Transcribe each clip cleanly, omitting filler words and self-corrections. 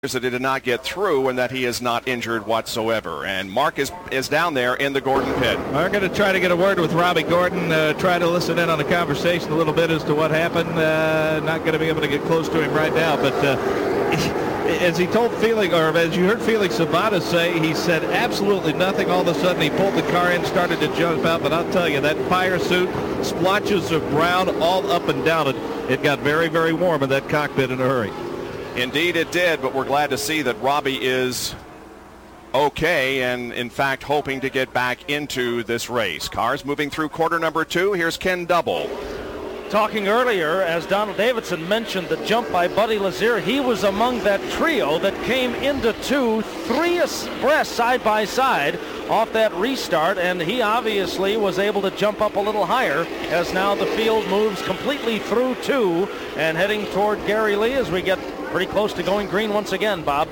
that it did not get through and that he is not injured whatsoever. And Mark is down there in the Gordon pit. We're going to try to get a word with Robbie Gordon, try to listen in on the conversation a little bit as to what happened. Not going to be able to get close to him right now, but as he told Felix, or as you heard Felix Sabates say, he said absolutely nothing. All of a sudden he pulled the car in, started to jump out, but I'll tell you, that fire suit, splotches of brown all up and down it. It got very, very warm in that cockpit in a hurry. Indeed it did, but we're glad to see that Robbie is okay and, in fact, hoping to get back into this race. Cars moving through quarter number 2. Here's Ken Double. Talking earlier, as Donald Davidson mentioned, the jump by Buddy Lazier, he was among that trio that came into 2, 3 abreast side by side off that restart, and he obviously was able to jump up a little higher as now the field moves completely through 2 and heading toward Gary Lee as we get pretty close to going green once again, Bob.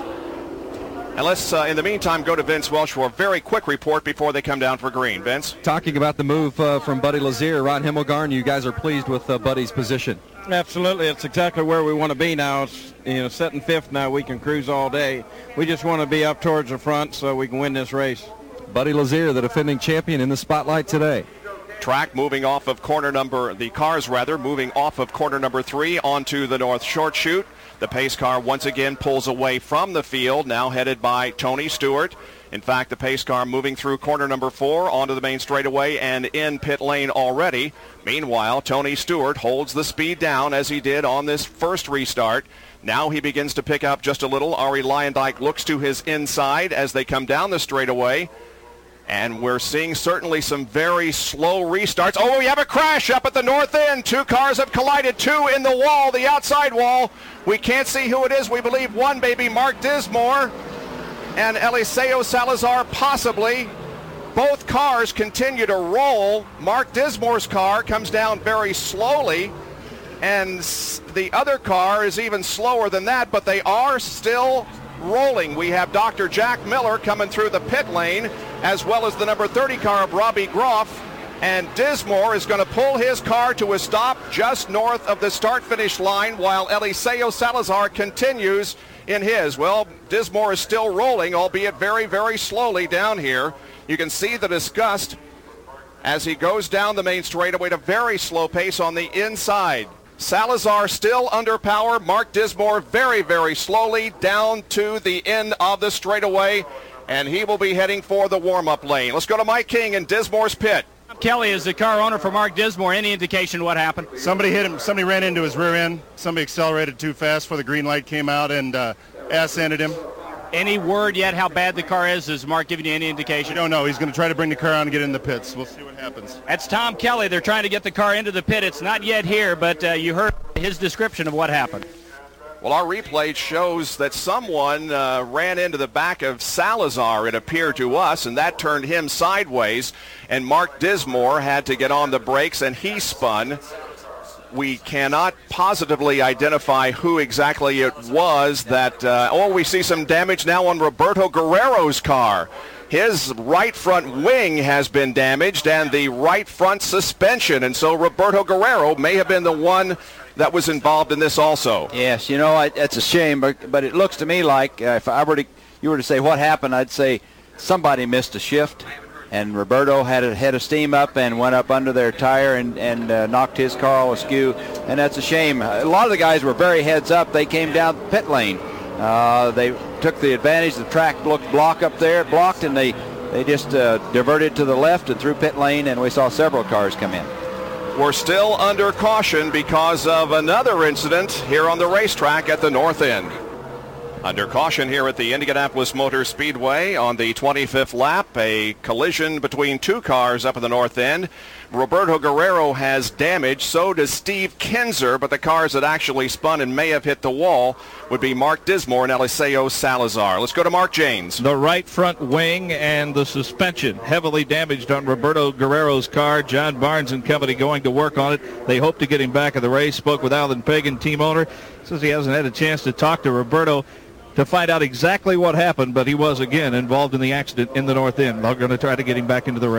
And let's, in the meantime, go to Vince Welch for a very quick report before they come down for green. Vince? Talking about the move from Buddy Lazier, Ron Himmelgarn, you guys are pleased with Buddy's position. Absolutely. It's exactly where we want to be now. It's, setting 5th now. We can cruise all day. We just want to be up towards the front so we can win this race. Buddy Lazier, the defending champion, in the spotlight today. Track moving off of the cars moving off of corner number 3 onto the north short chute. The pace car once again pulls away from the field, now headed by Tony Stewart. In fact, the pace car moving through corner number 4 onto the main straightaway and in pit lane already. Meanwhile, Tony Stewart holds the speed down as he did on this first restart. Now he begins to pick up just a little. Arie Luyendyk looks to his inside as they come down the straightaway. And we're seeing certainly some very slow restarts. Oh, we have a crash up at the north end. 2 cars have collided, 2 in the wall, the outside wall. We can't see who it is. We believe one may be Mark Dismore and Eliseo Salazar possibly. Both cars continue to roll. Mark Dismore's car comes down very slowly, and the other car is even slower than that, but they are still rolling. We have Dr. Jack Miller coming through the pit lane, as well as the number 30 car of Robbie Groff, and Dismore is going to pull his car to a stop just north of the start-finish line while Eliseo Salazar continues in his. Well, Dismore is still rolling, albeit very, very slowly down here. You can see the disgust as he goes down the main straightaway at a very slow pace on the inside. Salazar still under power. Mark Dismore very, very slowly down to the end of the straightaway, and he will be heading for the warm-up lane. Let's go to Mike King in Dismore's pit. Kelly is the car owner for Mark Dismore. Any indication what happened? Somebody hit him. Somebody ran into his rear end. Somebody accelerated too fast before the green light came out and ass-ended him. Any word yet how bad the car is? Is Mark giving you any indication? We don't know. He's going to try to bring the car on and get in the pits. We'll see what happens. That's Tom Kelly. They're trying to get the car into the pit. It's not yet here, but you heard his description of what happened. Well, our replay shows that someone ran into the back of Salazar, it appeared to us, and that turned him sideways, and Mark Dismore had to get on the brakes, and he spun. We cannot positively identify who exactly it was that, we see some damage now on Roberto Guerrero's car. His right front wing has been damaged and the right front suspension, and so Roberto Guerrero may have been the one that was involved in this also. Yes, it's a shame, but it looks to me like if you were to say what happened, I'd say somebody missed a shift, and Roberto had a head of steam up and went up under their tire and knocked his car all askew, and that's a shame. A lot of the guys were very heads up. They came down the pit lane. They took the advantage. The track looked blocked, and they just diverted to the left and through pit lane, and we saw several cars come in. We're still under caution because of another incident here on the racetrack at the north end. Under caution here at the Indianapolis Motor Speedway on the 25th lap, a collision between 2 cars up at the north end. Roberto Guerrero has damage, so does Steve Kinzer, but the cars that actually spun and may have hit the wall would be Mark Dismore and Eliseo Salazar. Let's go to Mark Janes. The right front wing and the suspension heavily damaged on Roberto Guerrero's car. John Barnes and company going to work on it. They hope to get him back in the race. Spoke with Alan Pagan, team owner. Says he hasn't had a chance to talk to Roberto to find out exactly what happened, but he was again involved in the accident in the north end. They're going to try to get him back into the race.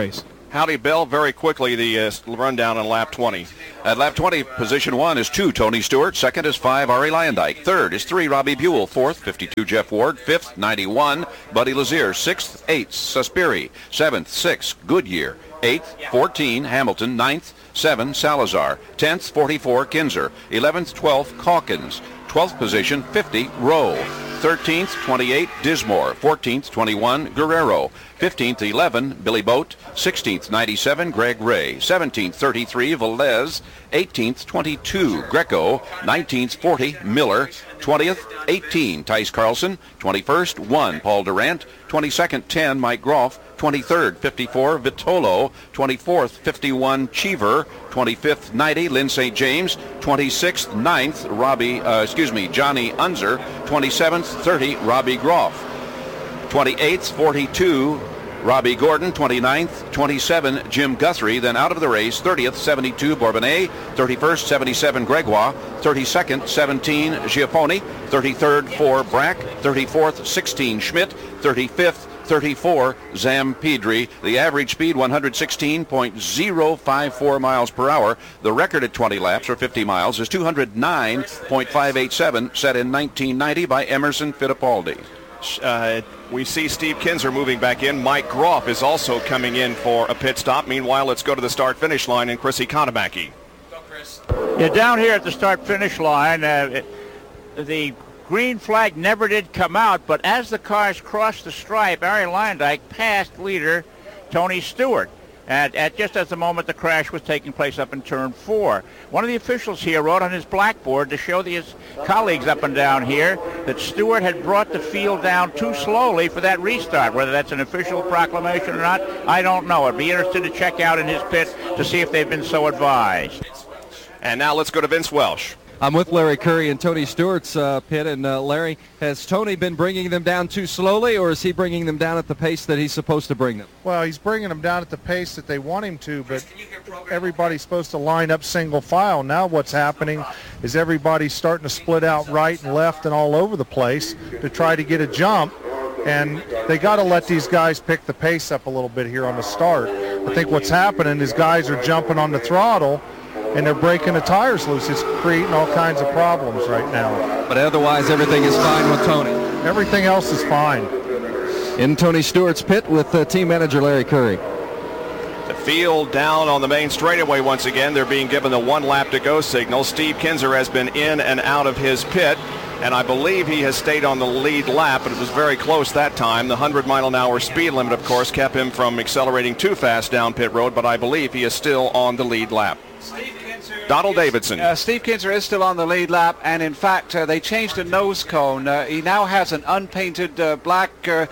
Howdy, Bill. Very quickly, the rundown on lap 20. At lap 20, position 1 is 2, Tony Stewart. Second is 5, Ari Lyondike. Third is 3, Robbie Buell. Fourth, 52, Jeff Ward. Fifth, 91, Buddy Lazier. Sixth, 8, Suspiri. Seventh, 6, Goodyear. Eighth, 14, Hamilton. Ninth, 7, Salazar. 10th, 44, Kinzer. 11th, 12th, Calkins. 12th position, 50, Rowe. 13th, 28, Dismore. 14th, 21, Guerrero. 15th, 11, Billy Boat. 16th, 97, Greg Ray. 17th, 33, Velez. 18th, 22, Greco. 19th, 40, Miller. 20th, 18, Tice Carlson. 21st, 1, Paul Durant. 22nd, 10, Mike Groff. 23rd, 54, Vitolo. 24th, 51, Cheever. 25th, 90, Lynn St. James. 26th, 9th, Johnny Unzer. 27th, 30, Robbie Groff. 28th, 42, Robbie Gordon. 29th, 27, Jim Guthrie. Then out of the race, 30th, 72, Bourbonnais. 31st, 77, Gregoire. 32nd, 17, Giaffoni. 33rd, 4, Brack. 34th, 16, Schmidt. 35th, 34, Zampedri. The average speed 116.054 miles per hour. The record at 20 laps or 50 miles is 209.587, set in 1990 by Emerson Fittipaldi. We see Steve Kinzer moving back in. Mike Groff is also coming in for a pit stop. Meanwhile, let's go to the start-finish line and Chrissy Konamaki. Yeah, down here at the start-finish line, the green flag never did come out, but as the cars crossed the stripe, Ari Lyondike passed leader Tony Stewart. At just at the moment the crash was taking place up in turn 4. One of the officials here wrote on his blackboard to show his colleagues up and down here that Stewart had brought the field down too slowly for that restart. Whether that's an official proclamation or not, I don't know. I'd be interested to check out in his pit to see if they've been so advised. And now let's go to Vince Welsh. I'm with Larry Curry and Tony Stewart's pit. And Larry, has Tony been bringing them down too slowly, or is he bringing them down at the pace that he's supposed to bring them? Well, he's bringing them down at the pace that they want him to, but everybody's supposed to line up single file. Now what's happening is everybody's starting to split out right and left and all over the place to try to get a jump, and they got to let these guys pick the pace up a little bit here on the start. I think what's happening is guys are jumping on the throttle, and they're breaking the tires loose. It's creating all kinds of problems right now. But otherwise, everything is fine with Tony. Everything else is fine. In Tony Stewart's pit with team manager Larry Curry. The field down on the main straightaway once again. They're being given the 1 lap to go signal. Steve Kinzer has been in and out of his pit, and I believe he has stayed on the lead lap, but it was very close that time. The 100-mile-an-hour speed limit, of course, kept him from accelerating too fast down pit road, but I believe he is still on the lead lap. Donald Davidson. Steve Kinzer is still on the lead lap, and in fact, they changed the nose cone. He now has an unpainted black,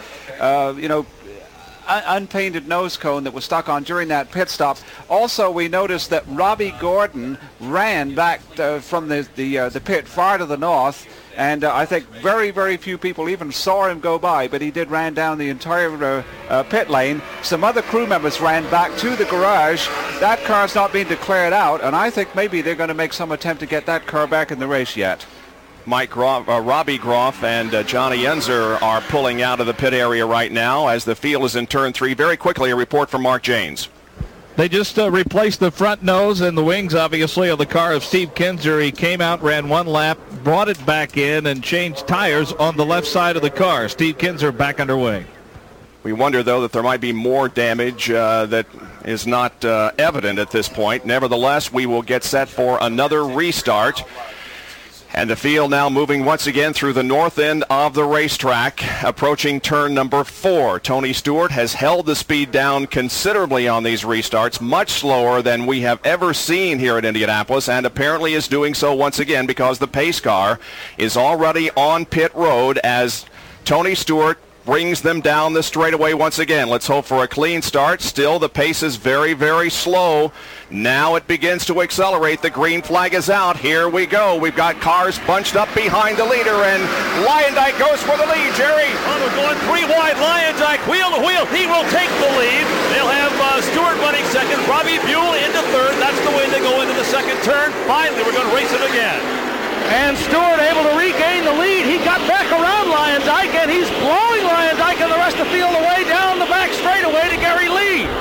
unpainted nose cone that was stuck on during that pit stop. Also, we noticed that Robbie Gordon ran back from the pit far to the north, and I think very, very few people even saw him go by, but he did ran down the entire pit lane. Some other crew members ran back to the garage. That car's not being declared out, and I think maybe they're going to make some attempt to get that car back in the race yet. Robbie Groff and Johnny Unzer are pulling out of the pit area right now as the field is in turn 3. Very quickly, a report from Mark Janes. They just replaced the front nose and the wings, obviously, of the car of Steve Kinzer. He came out, ran 1 lap, brought it back in, and changed tires on the left side of the car. Steve Kinzer back underway. We wonder, though, that there might be more damage that is not evident at this point. Nevertheless, we will get set for another restart. And the field now moving once again through the north end of the racetrack, approaching turn number 4. Tony Stewart has held the speed down considerably on these restarts, much slower than we have ever seen here at Indianapolis, and apparently is doing so once again because the pace car is already on pit road as Tony Stewart brings them down the straightaway once again. Let's hope for a clean start. Still, the pace is very, very slow. Now it begins to accelerate. The green flag is out. Here we go. We've got cars bunched up behind the leader, and Lyondike goes for the lead, Jerry. Oh, we're going 3 wide. Lyondike, wheel to wheel. He will take the lead. They'll have Stewart running second. Robbie Buell into third. That's the way they go into the second turn. Finally, we're going to race it again. And Stewart able to regain the lead. He got back around Lyondike, and he's blowing Lyondike and the rest of the field away down the back straightaway to Gary Lee.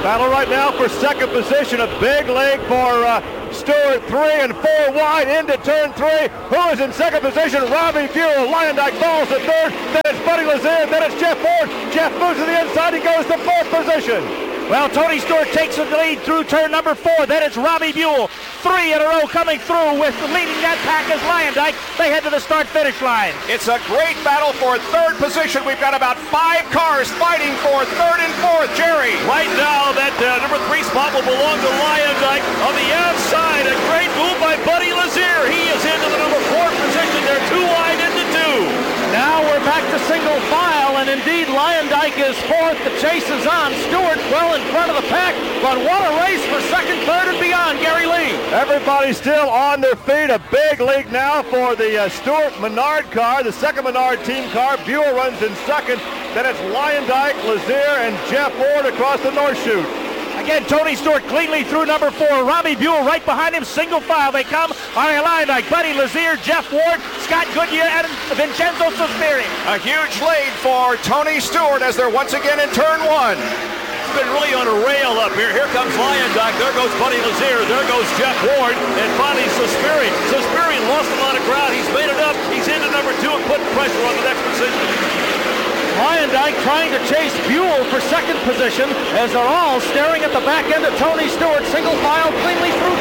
Battle right now for second position. A big lead for Stewart, 3 and 4 wide into turn 3. Who is in second position? Robbie Buell. Luyendyk falls to third. Then it's Buddy Lazier. Then it's Jeff Ward. Jeff moves to the inside. He goes to fourth position. Well, Tony Stewart takes the lead through turn number 4. Then it's Robbie Buell. 3 in a row coming through with leading that pack as Luyendyk. They head to the start-finish line. It's a great battle for third position. We've got about 5 cars fighting for third and fourth. Jerry. Right now, that number 3 spot will belong to Luyendyk. On the outside, a great move by Buddy Lazier. He is into the number 4 position. They're 2 wide into 2. Now we're back to single file, and indeed Luyendyk is fourth. The chase is on. Stewart well in front of the pack, but what a race for second, third, and beyond, Gary Lee. Everybody's still on their feet. A big lead now for the Stewart Menard car, the second Menard team car. Buell runs in second. Then it's Luyendyk, Lazier, and Jeff Ward across the North Chute. Again, Tony Stewart cleanly through number 4. Robbie Buell right behind him. Single file they come. Ari Luyendyk, Buddy Lazier, Jeff Ward, Scott Goodyear, and Vincenzo Sospiri. A huge lead for Tony Stewart as they're once again in turn 1. It's been really on a rail up here. Here comes Luyendyk. There goes Buddy Lazier. There goes Jeff Ward. And finally Sospiri. Sospiri lost a lot of ground. He's made it up. He's into number 2 and putting pressure on the next position. Luyendyk trying to chase Buell for second position as they're all staring at the back end of Tony Stewart. Single file cleanly through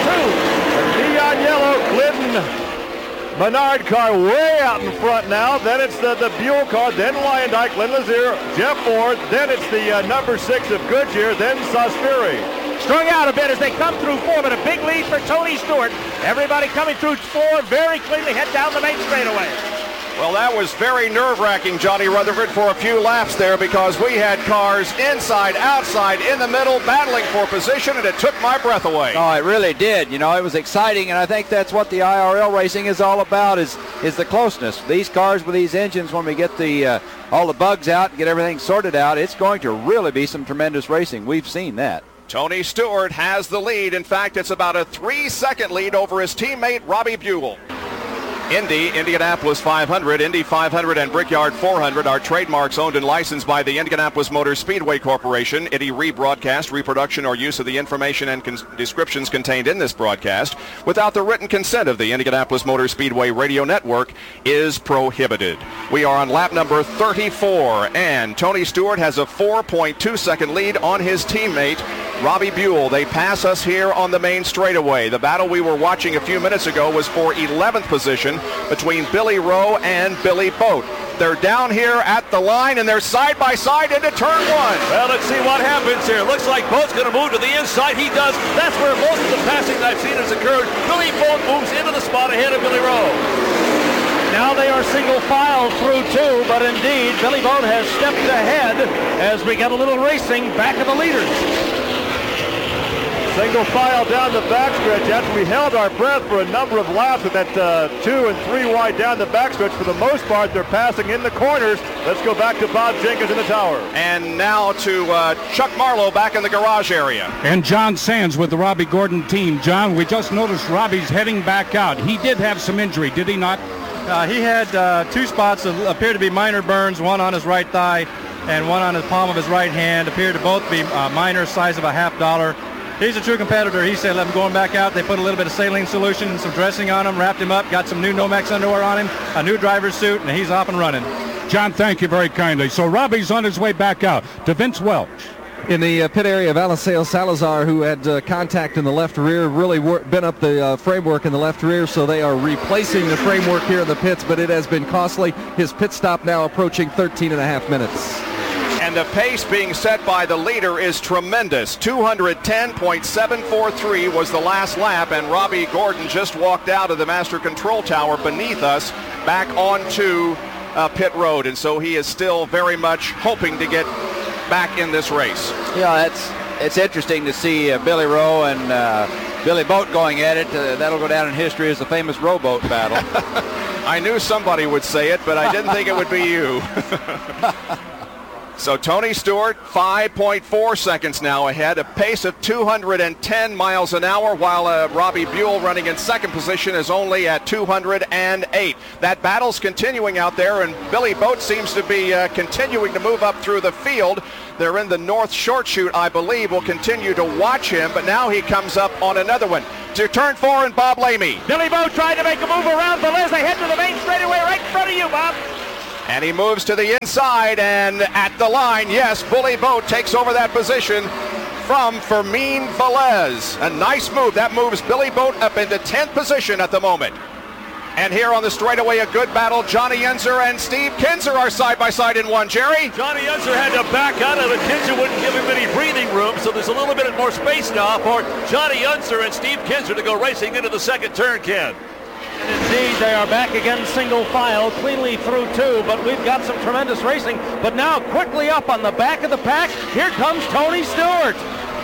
2. Neon yellow Glidden Menard car way out in front now. Then it's the Buell car. Then Luyendyk, Glenn Lazier, Jeff Ward. Then it's the number 6 of Goodyear. Then Sospiri. Strung out a bit as they come through 4, but a big lead for Tony Stewart. Everybody coming through 4 very cleanly. Head down the main straightaway. Well, that was very nerve-wracking, Johnny Rutherford, for a few laps there because we had cars inside, outside, in the middle, battling for position, and it took my breath away. Oh, it really did. You know, it was exciting, and I think that's what the IRL racing is all about is the closeness. These cars with these engines, when we get the all the bugs out and get everything sorted out, it's going to really be some tremendous racing. We've seen that. Tony Stewart has the lead. In fact, it's about a 3-second lead over his teammate, Robbie Buell. Indy, Indianapolis 500, Indy 500, and Brickyard 400 are trademarks owned and licensed by the Indianapolis Motor Speedway Corporation. Any rebroadcast, reproduction, or use of the information and descriptions contained in this broadcast without the written consent of the Indianapolis Motor Speedway Radio Network is prohibited. We are on lap number 34, and Tony Stewart has a 4.2-second lead on his teammate, Robbie Buell. They pass us here on the main straightaway. The battle we were watching a few minutes ago was for 11th position between Billy Rowe and Billy Boat. They're down here at the line, and they're side by side into turn 1. Well, let's see what happens here. Looks like Boat's going to move to the inside. He does. That's where most of the passing I've seen has occurred. Billy Boat moves into the spot ahead of Billy Rowe. Now they are single file through 2, but indeed Billy Boat has stepped ahead as we get a little racing back of the leaders. Single file down the backstretch after we held our breath for a number of laps with that 2 and 3 wide down the backstretch. For the most part, they're passing in the corners. Let's go back to Bob Jenkins in the tower. And now to Chuck Marlowe back in the garage area. And John Sands with the Robbie Gordon team. John, we just noticed Robbie's heading back out. He did have some injury, did he not? He had 2 spots that appeared to be minor burns, one on his right thigh and one on the palm of his right hand. Appeared to both be minor, size of a $50. He's a true competitor. He said, let him going back out. They put a little bit of saline solution and some dressing on him, wrapped him up, got some new Nomex underwear on him, a new driver's suit, and he's off and running. John, thank you very kindly. So Robbie's on his way back out to Vince Welch. In the pit area of Eliseo Salazar, who had contact in the left rear, really bent up the framework in the left rear, so they are replacing the framework here in the pits, but it has been costly. His pit stop now approaching 13.5 minutes. And the pace being set by the leader is tremendous. 210.743 was the last lap, and Robbie Gordon just walked out of the master control tower beneath us back onto pit road, and so he is still very much hoping to get back in this race. Yeah, it's interesting to see Billy Rowe and Billy Boat going at it. That'll go down in history as the famous rowboat battle. I knew somebody would say it, but I didn't think it would be you. So Tony Stewart, 5.4 seconds now ahead, a pace of 210 miles an hour, while Robbie Buell running in second position is only at 208. That battle's continuing out there, and Billy Boat seems to be continuing to move up through the field. They're in the north short chute, I believe. We'll continue to watch him, but now he comes up on another one. To turn 4 and Bob Lamy. Billy Boat trying to make a move around Velez. They head to the main straightaway right in front of you, Bob. And he moves to the inside, and at the line, yes, Billy Boat takes over that position from Fermin Velez. A nice move. That moves Billy Boat up into 10th position at the moment. And here on the straightaway, a good battle. Johnny Unser and Steve Kinser are side by side in one. Jerry? Johnny Unser had to back out of it. Kinser wouldn't give him any breathing room, so there's a little bit more space now for Johnny Unser and Steve Kinser to go racing into the second turn, Ken. Indeed, they are back again single file, cleanly through 2, but we've got some tremendous racing. But now quickly up on the back of the pack, here comes Tony Stewart.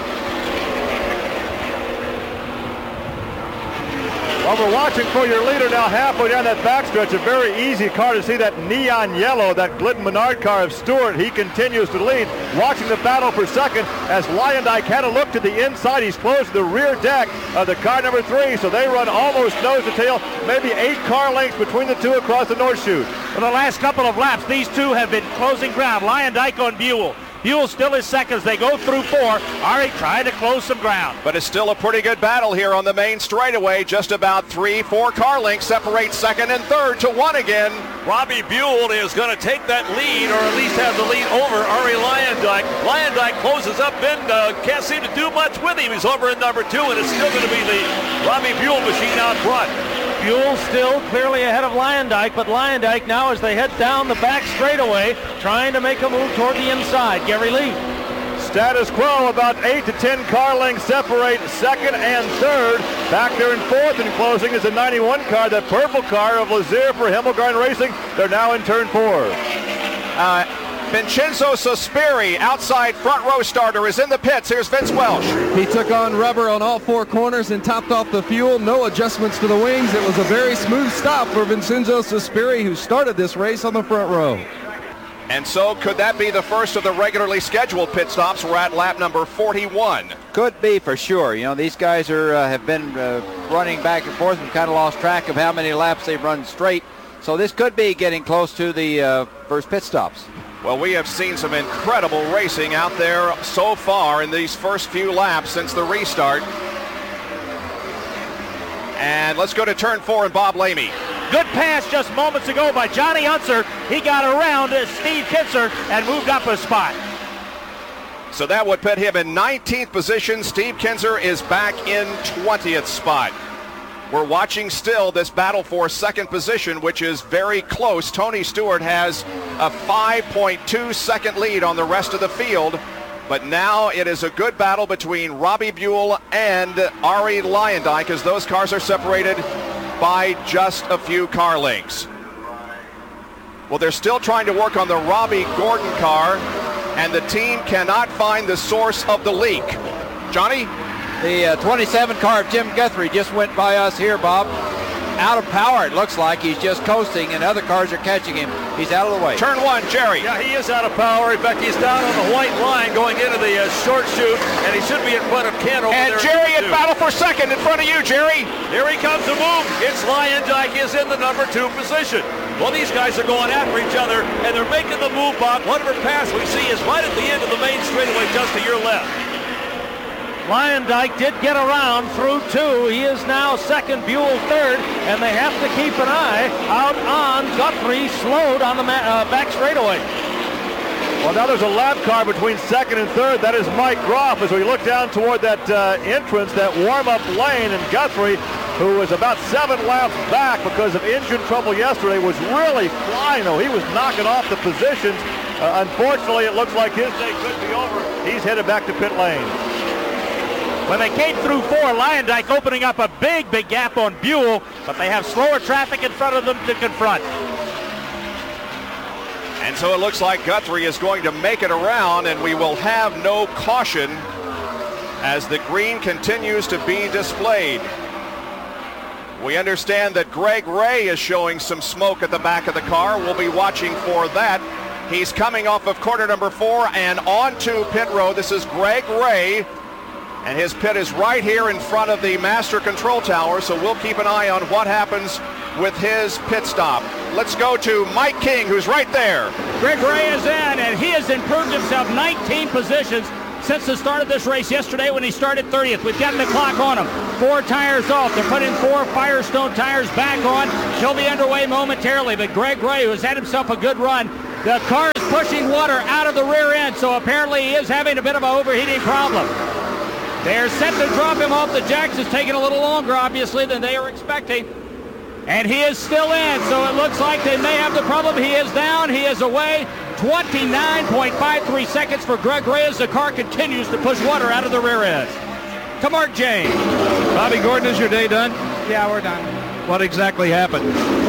Well, we're watching for your leader now halfway down that backstretch. A very easy car to see, that neon yellow, that Glidden Menard car of Stewart. He continues to lead. Watching the battle for second as Leyendijk had a look to the inside. He's close to the rear deck of the car number 3, so they run almost nose to tail, maybe 8 car lengths between the two across the North Chute. For the last couple of laps, these two have been closing ground. Leyendijk on Buell. Buell still is second as they go through 4. Ari trying to close some ground. But it's still a pretty good battle here on the main straightaway. Just about 3-4 car lengths separate second and third to 1 again. Robbie Buell is going to take that lead, or at least have the lead over Ari Leyendijk. Leyendijk closes up and can't seem to do much with him. He's over in number 2, and it's still going to be the Robbie Buell machine out front. Buell still clearly ahead of Leyendijk, but Leyendijk now as they head down the back straightaway, trying to make a move toward the inside. Gary Lee. Status quo, about 8 to 10 car lengths separate second and third. Back there in fourth and closing is the 91 car, the purple car of Lazier for Himmelgarn Racing. They're now in turn 4. Vincenzo Sospiri, outside front row starter, is in the pits. Here's Vince Welch. He took on rubber on all 4 corners and topped off the fuel. No adjustments to the wings. It was a very smooth stop for Vincenzo Sospiri, who started this race on the front row. And so could that be the first of the regularly scheduled pit stops? We're at lap number 41. Could be for sure. You know, these guys are have been running back and forth and kind of lost track of how many laps they've run straight. So this could be getting close to the first pit stops. Well, we have seen some incredible racing out there so far in these first few laps since the restart. And let's go to turn 4 and Bob Lamy. Good pass just moments ago by Johnny Unser. He got around Steve Kinser and moved up a spot. So that would put him in 19th position. Steve Kinser is back in 20th spot. We're watching still this battle for second position, which is very close. Tony Stewart has a 5.2 second lead on the rest of the field. But now it is a good battle between Robbie Buell and Ari Leyendijk, as those cars are separated by just a few car lengths. Well, they're still trying to work on the Robbie Gordon car, and the team cannot find the source of the leak. Johnny? The 27 car of Jim Guthrie just went by us here, Bob. Out of power, it looks like. He's just coasting, and other cars are catching him. He's out of the way. Turn 1, Jerry. Yeah, he is out of power. In fact, he's down on the white line going into the short chute, and he should be in front of Ken over there. And Jerry in battle for second in front of you, Jerry. Here he comes to move. It's Leyendijk is in the number 2 position. Well, these guys are going after each other, and they're making the move, Bob. Whatever pass we see is right at the end of the main straightaway, just to your left. Leyendijk did get around through 2. He is now second, Buell third, and they have to keep an eye out on Guthrie, slowed on the back straightaway. Well, now there's a lap car between second and third. That is Mike Groff as we look down toward that entrance, that warm-up lane, and Guthrie, who was about 7 laps back because of engine trouble yesterday, was really flying, though. He was knocking off the positions. Unfortunately, it looks like his day could be over. He's headed back to pit lane. When they came through 4, Leyendijk opening up a big gap on Buell, but they have slower traffic in front of them to confront. And so it looks like Guthrie is going to make it around, and we will have no caution as the green continues to be displayed. We understand that Greg Ray is showing some smoke at the back of the car. We'll be watching for that He's coming off of corner number 4 and onto pit road. This is Greg Ray, and his pit is right here in front of the master control tower, so we'll keep an eye on what happens with his pit stop. Let's go to Mike King, who's right there. Greg Ray is in, and he has improved himself 19 positions since the start of this race yesterday when he started 30th. We've gotten the clock on him. 4 tires off. They're putting 4 Firestone tires back on. He'll be underway momentarily, but Greg Ray, who has had himself a good run, the car is pushing water out of the rear end, so apparently he is having a bit of an overheating problem. They're set to drop him off the jacks. It's taking a little longer, obviously, than they were expecting. And he is still in, so it looks like they may have the problem. He is down. He is away. 29.53 seconds for Greg Ray as the car continues to push water out of the rear end. To Mark James. Bobby Gordon, is your day done? Yeah, we're done. What exactly happened?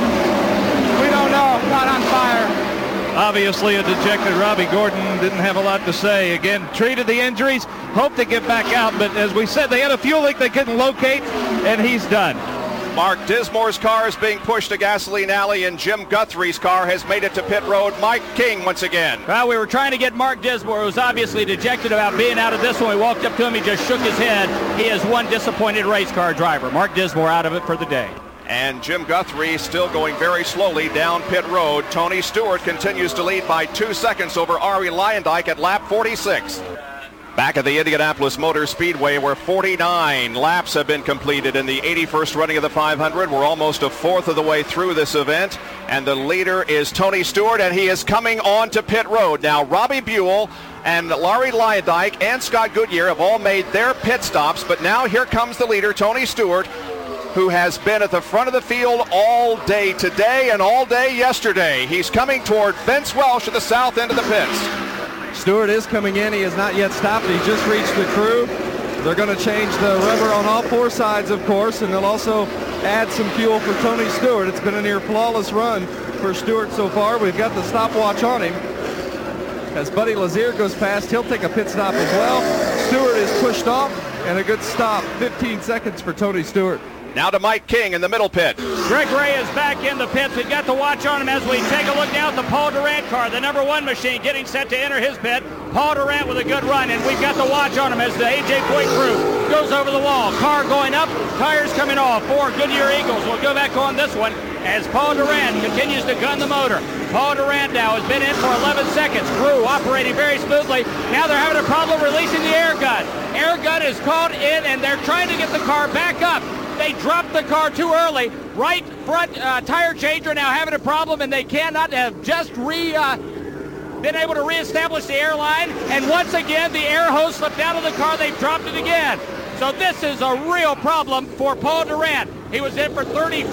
We don't know. Got on fire. Obviously, a dejected Robbie Gordon didn't have a lot to say. Again, treated the injuries, hoped to get back out, but as we said, they had a fuel leak they couldn't locate, and he's done. Mark Dismore's car is being pushed to Gasoline Alley, and Jim Guthrie's car has made it to pit road. Mike King once again. Well, we were trying to get Mark Dismore, who was obviously dejected about being out of this one. We walked up to him, he just shook his head. He is one disappointed race car driver. Mark Dismore out of it for the day. And Jim Guthrie still going very slowly down pit road. Tony Stewart continues to lead by 2 seconds over Arie Luyendyk at lap 46. Back at the Indianapolis Motor Speedway, where 49 laps have been completed in the 81st running of the 500. We're almost a fourth of the way through this event, and the leader is Tony Stewart, and he is coming on to pit road. Now, Robbie Buell and Arie Luyendyk and Scott Goodyear have all made their pit stops, but now here comes the leader, Tony Stewart, who has been at the front of the field all day today and all day yesterday. He's coming toward Vince Welch at the south end of the pits. Stewart is coming in. He has not yet stopped. He just reached the crew. They're going to change the rubber on all 4 sides, of course, and they'll also add some fuel for Tony Stewart. It's been a near flawless run for Stewart so far. We've got the stopwatch on him. As Buddy Lazier goes past, he'll take a pit stop as well. Stewart is pushed off, and a good stop. 15 seconds for Tony Stewart. Now to Mike King in the middle pit. Greg Ray is back in the pits. We've got the watch on him as we take a look now at the Paul Durant car, the number 1 machine, getting set to enter his pit. Paul Durant with a good run, and we've got the watch on him as the A.J. Foyt crew goes over the wall. Car going up, tires coming off. 4 Goodyear Eagles will go back on this one as Paul Durant continues to gun the motor. Paul Durant now has been in for 11 seconds. Crew operating very smoothly. Now they're having a problem releasing the air gun. Air gun is caught in, and they're trying to get the car back up. They dropped the car too early. Right front tire changer now having a problem, and they cannot have just been able to reestablish the airline. And once again, the air hose slipped out of the car. They've dropped it again. So this is a real problem for Paul Durant. He was in for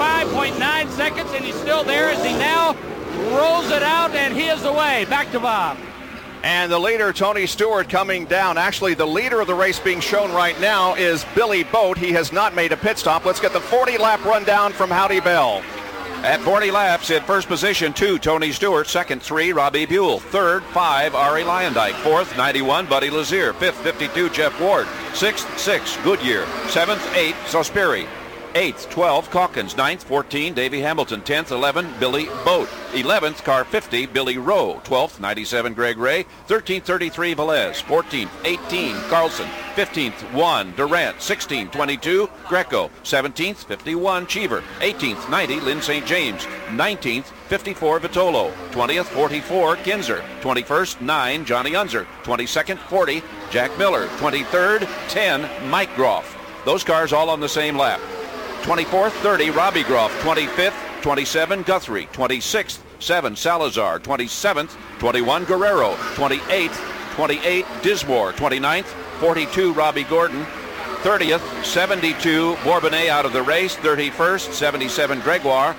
35.9 seconds, and he's still there as he now rolls it out, and he is away. Back to Bob. And the leader, Tony Stewart, coming down. Actually, the leader of the race being shown right now is Billy Boat. He has not made a pit stop. Let's get the 40-lap rundown from Howdy Bell. At 40 laps, in first position, 2, Tony Stewart. Second, 3, Robbie Buell. Third, 5, Arie Luyendyk. Fourth, 91, Buddy Lazier. Fifth, 52, Jeff Ward. Sixth, 6, Goodyear. Seventh, 8, Sospiri. 8th, 12, Calkins. 9th, 14, Davey Hamilton. 10th, 11, Billy Boat. 11th, car 50, Billy Rowe. 12th, 97, Greg Ray. 13th, 33, Velez. 14th, 18, Carlson. 15th, 1, Durant. 16th, 22, Greco. 17th, 51, Cheever. 18th, 90, Lynn St. James. 19th, 54, Vitolo. 20th, 44, Kinzer. 21st, 9, Johnny Unser. 22nd, 40, Jack Miller. 23rd, 10, Mike Groff. Those cars all on the same lap. 24th, 30, Robbie Groff. 25th, 27, Guthrie. 26th, 7, Salazar. 27th, 21, Guerrero. 28th, 28, Dismore. 29th, 42, Robbie Gordon. 30th, 72, Bourbonnais out of the race. 31st, 77, Gregoire.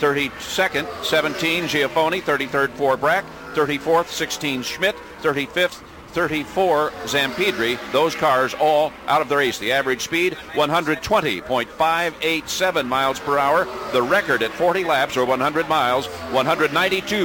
32nd, 17, Giafoni. 33rd, 4, Brack. 34th, 16, Schmidt. 35th, 34, Zampedri. Those cars all out of the race. The average speed, 120.587 miles per hour. The record at 40 laps or 100 miles,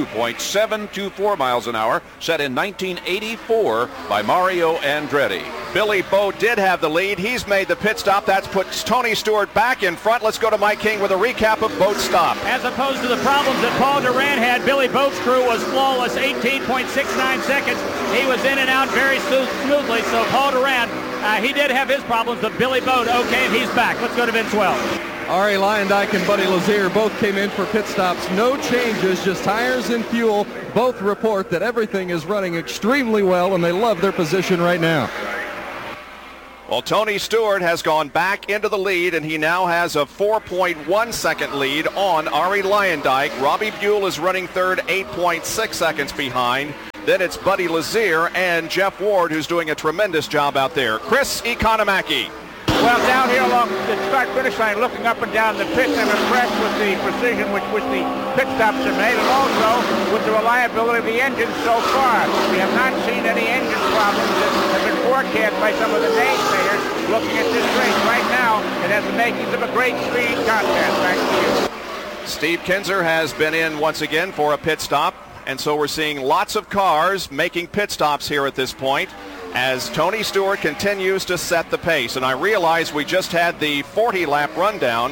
192.724 miles an hour, set in 1984 by Mario Andretti. Billy Boat did have the lead. He's made the pit stop. That's put Tony Stewart back in front. Let's go to Mike King with a recap of Boat's stop. As opposed to the problems that Paul Durant had, Billy Boat's crew was flawless, 18.69 seconds. He was in and out very smoothly, so Paul Durant, he did have his problems, but Billy Boat, okay, and he's back. Let's go to Vince Wells. Arie Luyendyk and Buddy Lazier both came in for pit stops. No changes, just tires and fuel. Both report that everything is running extremely well, and they love their position right now. Well, Tony Stewart has gone back into the lead, and he now has a 4.1 second lead on Arie Luyendyk. Robbie Buell is running third, 8.6 seconds behind. Then it's Buddy Lazier and Jeff Ward, who's doing a tremendous job out there. Chris Economaki. Well, down here along the start-finish line, looking up and down the pit, I'm impressed with the precision with which the pit stops are made, and also with the reliability of the engine so far. We have not seen any engine problems that have been forecast by some of the naysayers looking at this race. Right now, it has the makings of a great speed contest. Back to you. Steve Kinzer has been in once again for a pit stop, and so we're seeing lots of cars making pit stops here at this point as Tony Stewart continues to set the pace. And I realize we just had the 40-lap rundown,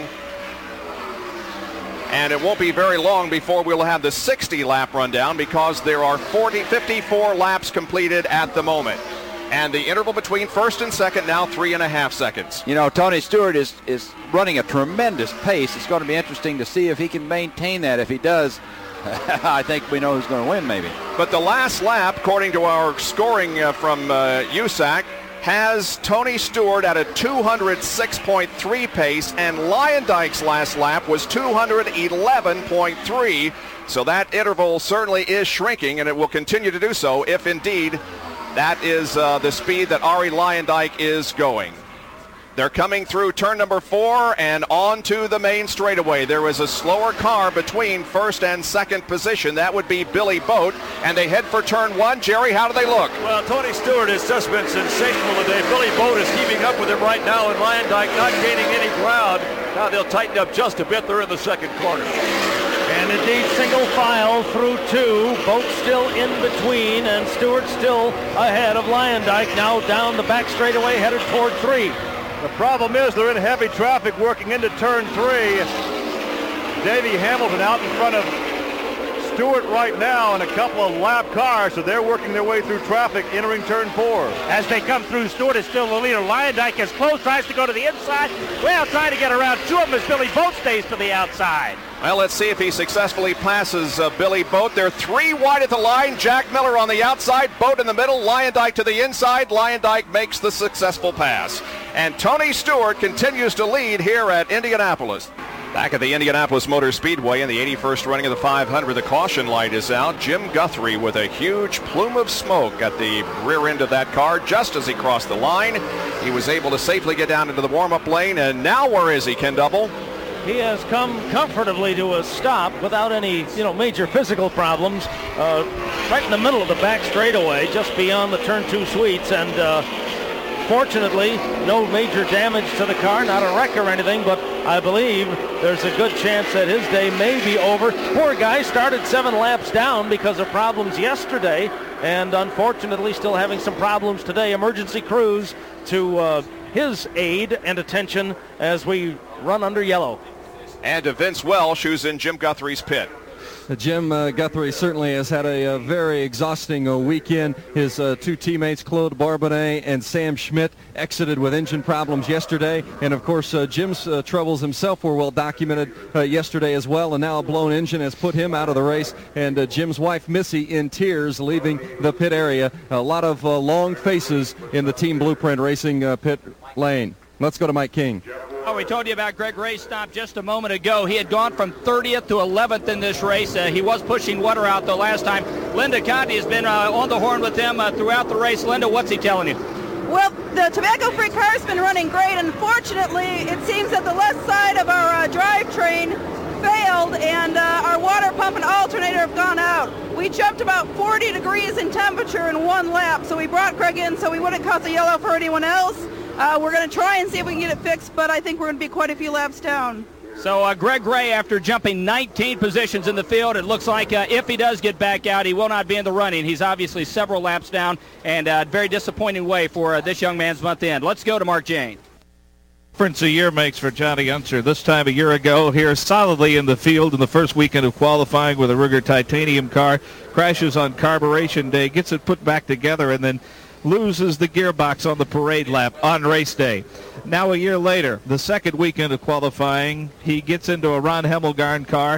and it won't be very long before we'll have the 60-lap rundown because there are 54 laps completed at the moment. And the interval between first and second now 3.5 seconds. You know, Tony Stewart is running a tremendous pace. It's going to be interesting to see if he can maintain that. If he does, I think we know who's going to win, maybe. But the last lap, according to our scoring from USAC, has Tony Stewart at a 206.3 pace, and Luyendyk's last lap was 211.3. So that interval certainly is shrinking, and it will continue to do so if indeed that is the speed that Arie Luyendyk is going. They're coming through turn number 4 and on to the main straightaway. There is a slower car between first and second position. That would be Billy Boat, and they head for turn 1. Jerry, how do they look? Well, Tony Stewart has just been sensational today. Billy Boat is keeping up with him right now, and Luyendyk not gaining any ground. Now they'll tighten up just a bit. They're in the second corner. And indeed, single file through 2. Boat still in between, and Stewart still ahead of Luyendyk. Now down the back straightaway, headed toward 3. The problem is they're in heavy traffic working into turn 3. Davey Hamilton out in front of Stewart right now in a couple of lap cars, so they're working their way through traffic entering turn 4. As they come through, Stewart is still the leader. Luyendyk is close, tries to go to the inside. Well, trying to get around 2 of them as Billy Boat stays to the outside. Well, let's see if he successfully passes Billy Boat. They're 3 wide at the line. Jack Miller on the outside, Boat in the middle, Luyendyk to the inside. Luyendyk makes the successful pass. And Tony Stewart continues to lead here at Indianapolis. Back at the Indianapolis Motor Speedway in the 81st running of the 500, the caution light is out. Jim Guthrie with a huge plume of smoke at the rear end of that car just as he crossed the line. He was able to safely get down into the warm-up lane, and now where is he, Ken Double? He has come comfortably to a stop without any, major physical problems. Right in the middle of the back straightaway, just beyond the turn 2 sweeps, and fortunately, no major damage to the car, not a wreck or anything, but I believe there's a good chance that his day may be over. Poor guy started 7 laps down because of problems yesterday, and unfortunately still having some problems today. Emergency crews to his aid and attention as we run under yellow. And to Vince Welsh, who's in Jim Guthrie's pit. Jim Guthrie certainly has had a very exhausting weekend. His 2 teammates, Claude Barbonnet and Sam Schmidt, exited with engine problems yesterday. And, of course, Jim's troubles himself were well documented yesterday as well. And now a blown engine has put him out of the race. And Jim's wife, Missy, in tears, leaving the pit area. A lot of long faces in the Team Blueprint Racing pit lane. Let's go to Mike King. Oh, we told you about Greg Ray's stop just a moment ago. He had gone from 30th to 11th in this race. He was pushing Water out the last time. Linda Conti has been on the horn with him throughout the race. Linda, what's he telling you? Well, the tobacco-free car's been running great. Unfortunately, it seems that the left side of our drivetrain failed, and our water pump and alternator have gone out. We jumped about 40 degrees in temperature in 1 lap, so we brought Greg in so we wouldn't cause a yellow for anyone else. We're going to try and see if we can get it fixed, but I think we're going to be quite a few laps down. So Greg Ray, after jumping 19 positions in the field, it looks like if he does get back out, he will not be in the running. He's obviously several laps down, and a very disappointing way for this young man's month end. Let's go to Mark Jane. Difference a year makes for Johnny Unser. This time a year ago, here solidly in the field in the first weekend of qualifying with a Ruger Titanium car, crashes on carburation day, gets it put back together, and then loses the gearbox on the parade lap on race day. Now a year later, the second weekend of qualifying, he gets into a Ron Hemmelgarn car.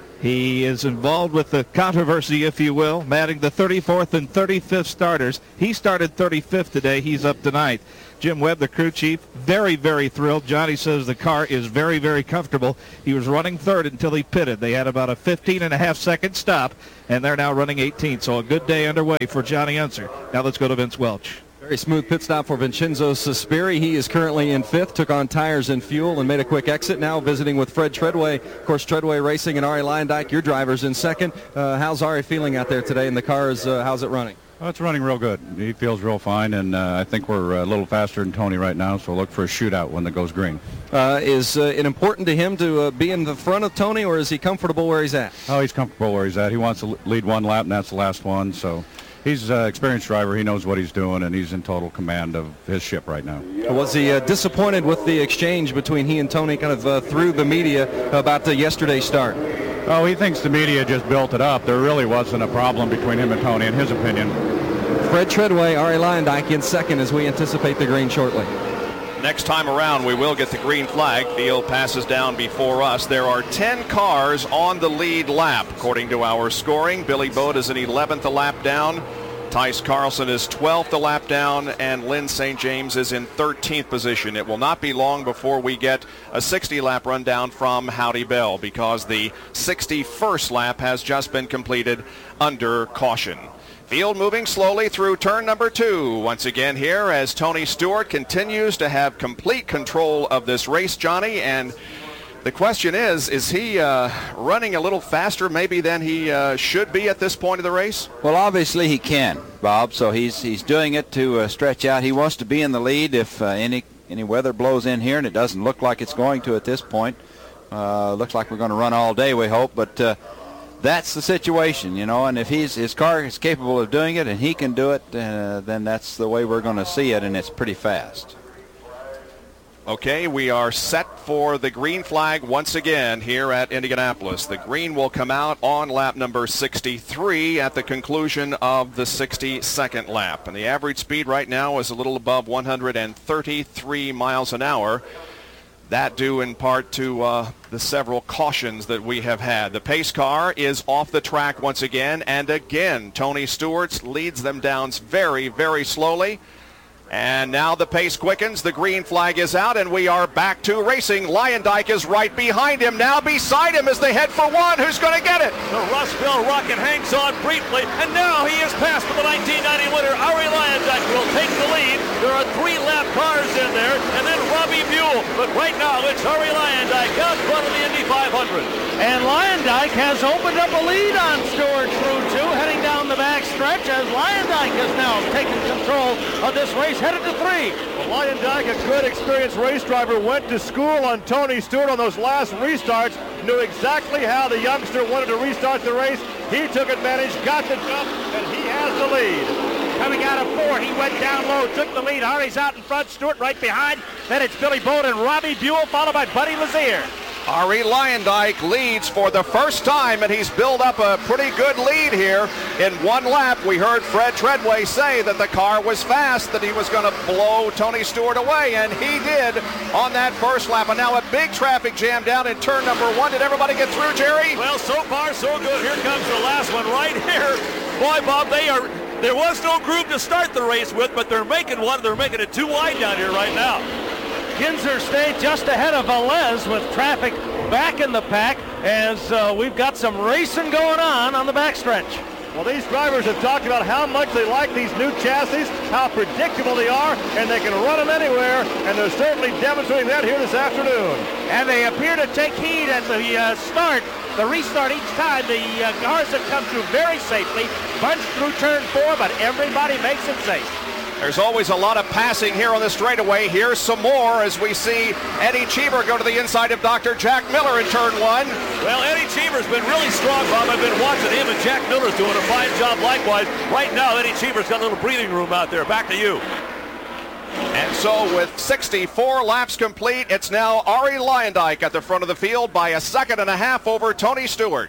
He is involved with the controversy, if you will, matting the 34th and 35th starters. He started 35th today. He's up tonight. Jim Webb, the crew chief, very, very thrilled. Johnny says the car is very, very comfortable. He was running third until he pitted. They had about a 15.5-second stop, and they're now running 18th. So a good day underway for Johnny Unser. Now let's go to Vince Welch. Very smooth pit stop for Vincenzo Sospiri. He is currently in 5th, took on tires and fuel and made a quick exit. Now visiting with Fred Treadway. Of course, Treadway Racing and Arie Luyendyk, your drivers in 2nd. How's Arie feeling out there today? And the car is, how's it running? Well, it's running real good. He feels real fine, and I think we're a little faster than Tony right now, so look for a shootout when it goes green. Is it important to him to be in the front of Tony, or is he comfortable where he's at? Oh, he's comfortable where he's at. He wants to lead one lap, and that's the last one, so he's an experienced driver. He knows what he's doing, and he's in total command of his ship right now. Was he disappointed with the exchange between he and Tony kind of through the media about yesterday's start? Oh, he thinks the media just built it up. There really wasn't a problem between him and Tony, in his opinion. Fred Treadway, Arie Luyendyk in 2nd as we anticipate the green shortly. Next time around, we will get the green flag. Field passes down before us. There are 10 cars on the lead lap, according to our scoring. Billy Bode is in 11th a lap down. Tice Carlson is 12th a lap down, and Lynn St. James is in 13th position. It will not be long before we get a 60-lap rundown from Howdy Bell, because the 61st lap has just been completed under caution. Field moving slowly through turn number 2. Once again here as Tony Stewart continues to have complete control of this race, Johnny, and the question is he running a little faster maybe than he should be at this point of the race? Well, obviously he can, Bob, so he's doing it to stretch out. He wants to be in the lead if any weather blows in here, and it doesn't look like it's going to at this point. Looks like we're going to run all day, we hope, but that's the situation, and if his car is capable of doing it and he can do it, then that's the way we're going to see it, and it's pretty fast. Okay, we are set for the green flag once again here at Indianapolis. The green will come out on lap number 63 at the conclusion of the 62nd lap. And the average speed right now is a little above 133 miles an hour. That due in part to the several cautions that we have had. The pace car is off the track once again, and again Tony Stewart leads them down very, very slowly. And now the pace quickens, the green flag is out, and we are back to racing. Luyendyk is right behind him, now beside him as they head for one. Who's going to get it? The Rust Belt rocket hangs on briefly, and now he is past for the 1990 winner. Arie Luyendyk will take the lead. There are 3-lap cars in there, and then Robbie Buell. But right now it's Arie Luyendyk out front of the Indy 500. And Luyendyk has opened up a lead on Stewart through 2, heading down the back stretch as Luyendyk has now taken control of this race, headed to 3. Well, Luyendyk, a good experienced race driver, went to school on Tony Stewart on those last restarts, knew exactly how the youngster wanted to restart the race. He took advantage, got the jump, and he has the lead. Coming out of 4, he went down low, took the lead. Arie's out in front, Stewart right behind. Then it's Billy Bode and Robbie Buell, followed by Buddy Lazier. Arie Luyendyk leads for the first time, and he's built up a pretty good lead here in one lap. We heard Fred Treadway say that the car was fast, that he was going to blow Tony Stewart away, and he did on that first lap. And now a big traffic jam down in turn number 1. Did everybody get through, Jerry? Well, so far so good. Here comes the last one right here. Boy, Bob, there was no group to start the race with, but they're making one. They're making it too wide down here right now. Ginzer stayed just ahead of Velez with traffic back in the pack as we've got some racing going on the backstretch. Well, these drivers have talked about how much they like these new chassis, how predictable they are, and they can run them anywhere, and they're certainly demonstrating that here this afternoon. And they appear to take heed at the restart each time. The cars have come through very safely, bunched through turn 4, but everybody makes it safe. There's always a lot of passing here on the straightaway. Here's some more as we see Eddie Cheever go to the inside of Dr. Jack Miller in turn 1. Well, Eddie Cheever's been really strong, Bob. I've been watching him, and Jack Miller's doing a fine job likewise. Right now, Eddie Cheever's got a little breathing room out there. Back to you. And so with 64 laps complete, it's now Arie Luyendyk at the front of the field by a second and a half over Tony Stewart.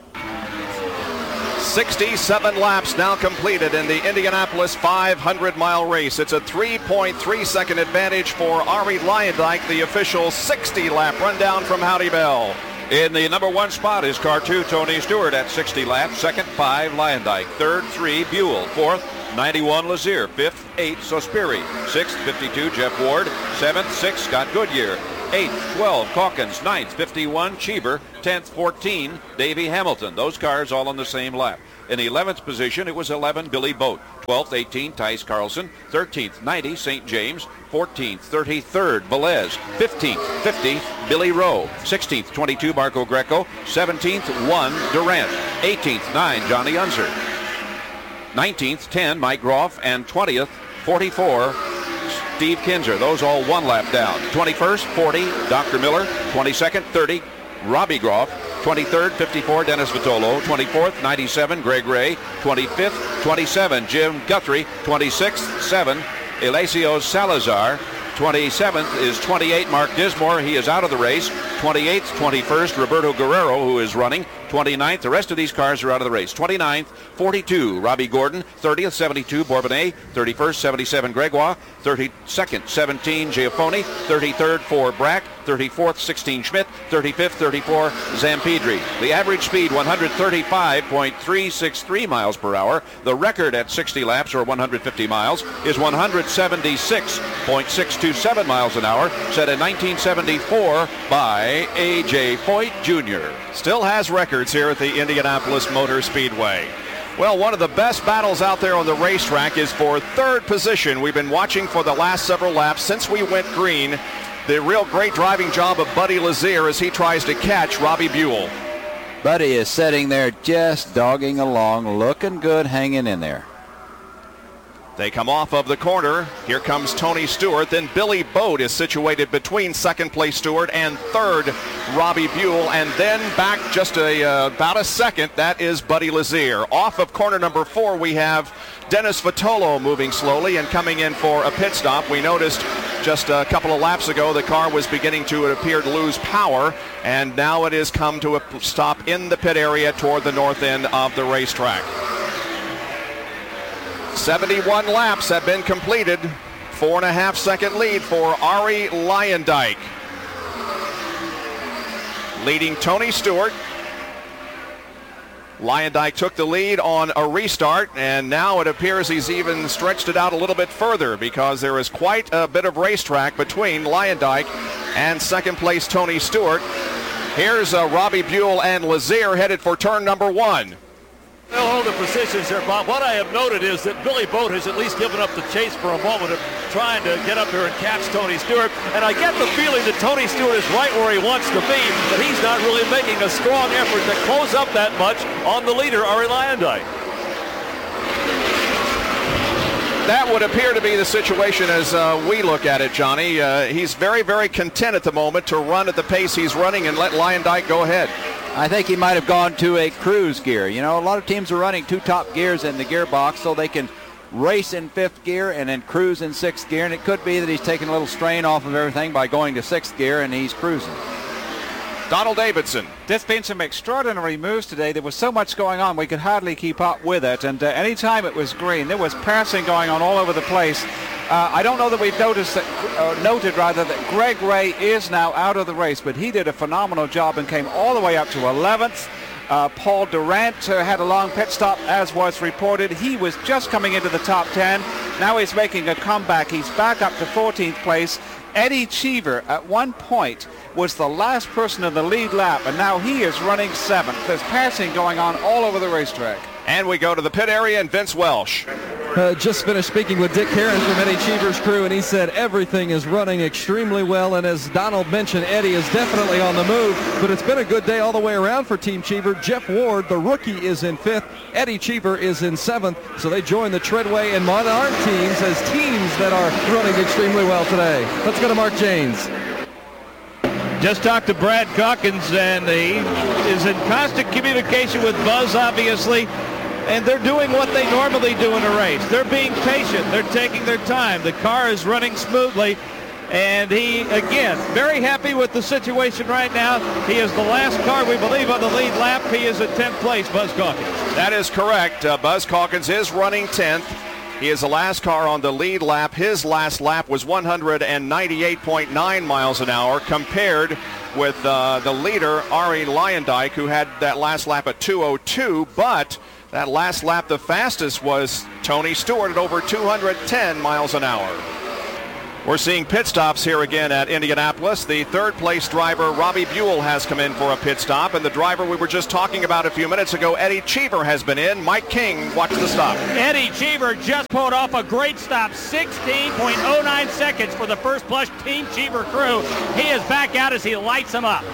67 laps now completed in the Indianapolis 500-mile race. It's a 3.3-second advantage for Arie Luyendyk, the official 60-lap rundown from Howdy Bell. In the number 1 spot is car 2, Tony Stewart at 60 laps. Second, 5, Luyendyk. Third, 3, Buell. Fourth, 91, Lazier. Fifth, 8, Sospiri. Sixth, 52, Jeff Ward. Seventh, 6, Scott Goodyear. 8th, 12, Calkins. 9th, 51, Cheever. 10th, 14, Davey Hamilton. Those cars all on the same lap. In the 11th position, it was 11, Billy Boat. 12th, 18, Tice Carlson. 13th, 90, St. James. 14th, 33rd, Velez. 15th, 50th, Billy Rowe. 16th, 22, Marco Greco. 17th, 1, Durant. 18th, 9, Johnny Unser. 19th, 10, Mike Groff. And 20th, 44, Steve Kinzer. Those all one lap down. 21st, 40, Dr. Miller. 22nd, 30, Robbie Groff. 23rd, 54, Dennis Vitolo. 24th, 97, Greg Ray. 25th, 27, Jim Guthrie. 26th, 7, Eliseo Salazar. 27th is 28, Mark Dismore. He is out of the race. 28th, 21st, Roberto Guerrero, who is running. 29th, the rest of these cars are out of the race. 29th, 42, Robbie Gordon. 30th, 72, Bourbonnais. 31st, 77, Gregoire. 32nd, 17, Giafoni. 33rd, 4, Brack. 34th, 16, Schmidt. 35th, 34, Zampedri. The average speed, 135.363 miles per hour. The record at 60 laps, or 150 miles, is 176.627 miles an hour, set in 1974 by A.J. Foyt Jr. Still has records here at the Indianapolis Motor Speedway. Well, one of the best battles out there on the racetrack is for third position. We've been watching for the last several laps since we went green. The real great driving job of Buddy Lazier as he tries to catch Robbie Buell. Buddy is sitting there just dogging along, looking good, hanging in there. They come off of the corner. Here comes Tony Stewart. Then Billy Boat is situated between second place Stewart and third Robbie Buell. And then back just about a second, that is Buddy Lazier. Off of corner number 4, we have Dennis Vitolo moving slowly and coming in for a pit stop. We noticed just a couple of laps ago the car was beginning to, it appeared, lose power. And now it has come to a stop in the pit area toward the north end of the racetrack. 71 laps have been completed. 4.5-second lead for Arie Luyendyk. Leading Tony Stewart. Luyendyk took the lead on a restart, and now it appears he's even stretched it out a little bit further because there is quite a bit of racetrack between Luyendyk and second place Tony Stewart. Here's Robbie Buell and Lazier headed for turn number 1. They'll hold the positions there, Bob. What I have noted is that Billy Boat has at least given up the chase for a moment of trying to get up here and catch Tony Stewart. And I get the feeling that Tony Stewart is right where he wants to be, but he's not really making a strong effort to close up that much on the leader, Arie Luyendyk. That would appear to be the situation as we look at it, Johnny. He's very, very content at the moment to run at the pace he's running and let Luyendyk go ahead. I think he might have gone to a cruise gear. You know, a lot of teams are running 2 top gears in the gearbox so they can race in 5th gear and then cruise in 6th gear. And it could be that he's taking a little strain off of everything by going to 6th gear and he's cruising. Donald Davidson. There's been some extraordinary moves today. There was so much going on, we could hardly keep up with it. And anytime it was green, there was passing going on all over the place. I don't know that we've noted that Greg Ray is now out of the race, but he did a phenomenal job and came all the way up to 11th. Paul Durant had a long pit stop, as was reported. He was just coming into the top 10. Now he's making a comeback. He's back up to 14th place. Eddie Cheever, at one point, was the last person in the lead lap, and now he is running 7th. There's passing going on all over the racetrack. And we go to the pit area and Vince Welsh. just finished speaking with Dick Heron from Eddie Cheever's crew, and he said everything is running extremely well. And as Donald mentioned, Eddie is definitely on the move, but it's been a good day all the way around for Team Cheever. Jeff Ward, the rookie, is in 5th. Eddie Cheever is in 7th. So they join the Treadway and Monarch teams as teams that are running extremely well today. Let's go to Mark Janes. Just talked to Brad Calkins, and he is in constant communication with Buzz, obviously, and they're doing what they normally do in a race. They're being patient. They're taking their time. The car is running smoothly, and he, again, very happy with the situation right now. He is the last car, we believe, on the lead lap. He is in 10th place, Buzz Calkins. That is correct. Buzz Calkins is running 10th. He is the last car on the lead lap. His last lap was 198.9 miles an hour, compared with the leader, Arie Luyendyk, who had that last lap at 202. But that last lap, the fastest was Tony Stewart at over 210 miles an hour. We're seeing pit stops here again at Indianapolis. The third place driver, Robbie Buell, has come in for a pit stop, and the driver we were just talking about a few minutes ago, Eddie Cheever, has been in. Mike King watched the stop. Eddie Cheever just pulled off a great stop, 16.09 seconds for the first plus Team Cheever crew. He is back out as he lights them up.